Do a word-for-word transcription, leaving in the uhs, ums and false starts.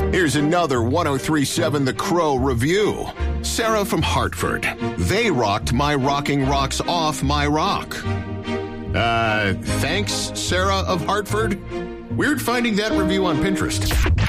Here's another one oh three point seven The Crow review. Sarah from Hartford. They rocked my rocking rocks off my rock. Uh, thanks, Sarah of Hartford. Weird finding that review on Pinterest.